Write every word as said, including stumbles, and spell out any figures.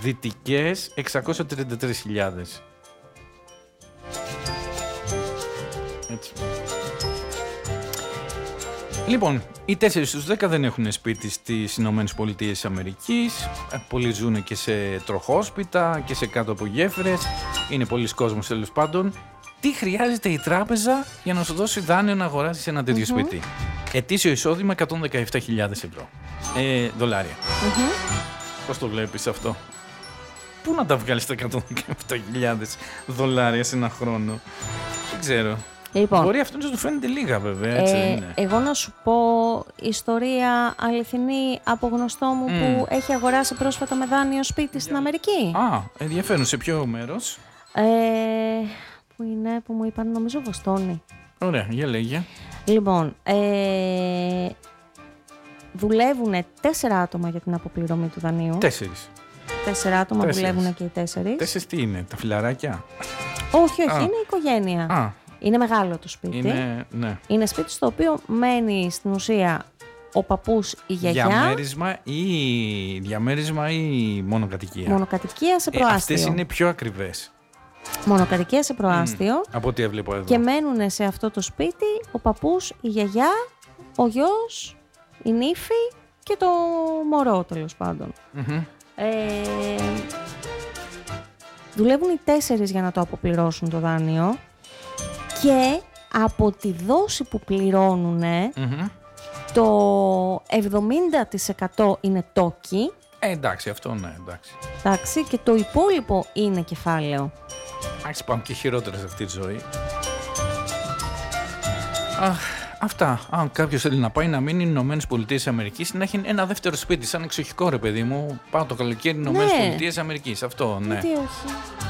δυτικές εξακόσιες τριάντα τρεις χιλιάδες. Έτσι. Λοιπόν, οι τέσσερις στους δέκα δεν έχουν σπίτι στις Ηνωμένες Πολιτείες της Αμερικής. Πολλοί ζουν και σε τροχόσπιτα και σε κάτω από γέφυρες. Είναι πολλοί κόσμος τέλος πάντων. Τι χρειάζεται η τράπεζα για να σου δώσει δάνειο να αγοράσεις ένα τέτοιο mm-hmm. σπίτι? Ετήσιο εισόδημα εκατόν δεκαεπτά χιλιάδες ευρώ. Ε, δολάρια. Mm-hmm. Πώς το βλέπεις αυτό? Πού να τα βγάλεις τα εκατόν δεκαεπτά χιλιάδες δολάρια σε ένα χρόνο? Δεν ξέρω. Λοιπόν, μπορεί αυτό να του φαίνεται λίγα βέβαια, έτσι ε, είναι. Εγώ να σου πω ιστορία αληθινή από γνωστό μου mm. που έχει αγοράσει πρόσφατα με δάνειο σπίτι στην Αμερική. Α, ενδιαφέρον. Σε ποιο μέρος? Ε, που είναι, που μου είπαν, νομίζω Βοστόνη. Ωραία, για λέγε. Λοιπόν, ε, δουλεύουν τέσσερα άτομα για την αποπληρωμή του δανείου. Τέσσερις. Τέσσερα άτομα δουλεύουν και οι τέσσερις. Τέσσερις τι είναι, τα φιλαράκια? Όχι, όχι, Α. είναι οικογένεια. Α. Είναι μεγάλο το σπίτι. Είναι, ναι. Είναι σπίτι στο οποίο μένει στην ουσία ο παππούς, η γιαγιά. Διαμέρισμα ή, διαμέρισμα ή μονοκατοικία? Μονοκατοικία σε προάστιο. Ε, αυτές είναι πιο ακριβές. Μονοκατοικία σε προάστιο. Mm, από ό,τι έβλεπα εδώ. Και μένουν σε αυτό το σπίτι ο παππούς, η γιαγιά, ο γιος, η νύφη και το μωρό, τέλος πάντων. Mm-hmm. Ε, δουλεύουν οι τέσσερις για να το αποπληρώσουν το δάνειο. Και από τη δόση που πληρώνουν, mm-hmm. το εβδομήντα τοις εκατό είναι τόκι. Ε, εντάξει, αυτό ναι, εντάξει. Εντάξει, και το υπόλοιπο είναι κεφάλαιο. Εντάξει, πάμε και χειρότερα σε αυτή τη ζωή. Αχ, αυτά. Αν κάποιος θέλει να πάει να μείνει στις Ηνωμένες Πολιτείες Αμερικής, να έχει ένα δεύτερο σπίτι, σαν εξοχικό ρε παιδί μου, πάω το καλοκαίρι στις Ηνωμένες Πολιτείες Αμερικής. Αυτό, ναι. Γιατί όχι.